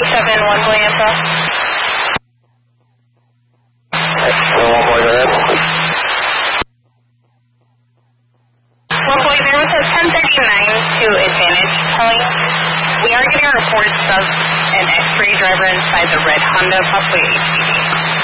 1 Atlanta. 1 point ahead. 1 says 1039 to Advantage Point. We are getting reports of an X-ray driver inside the red Honda, possibly ATV.